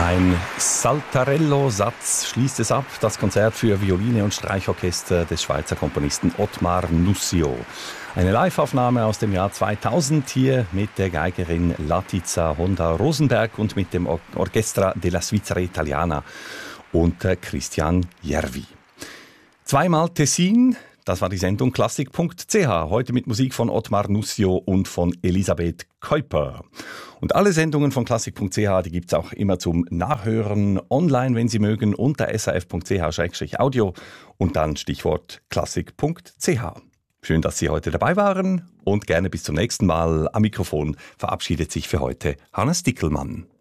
Ein Saltarello-Satz schließt es ab, das Konzert für Violine und Streichorchester des Schweizer Komponisten Ottmar Nussio. Eine Live-Aufnahme aus dem Jahr 2000 hier mit der Geigerin Latica Honda-Rosenberg und mit dem Orchestra della Svizzera Italiana unter Christian Järvi. Zweimal Tessin. Das war die Sendung Klassik.ch, heute mit Musik von Ottmar Nussio und von Elisabeth Kuiper. Und alle Sendungen von Klassik.ch, die gibt es auch immer zum Nachhören online, wenn Sie mögen, unter srf.ch/audio und dann Stichwort Klassik.ch. Schön, dass Sie heute dabei waren und gerne bis zum nächsten Mal. Am Mikrofon verabschiedet sich für heute Hannes Dickelmann.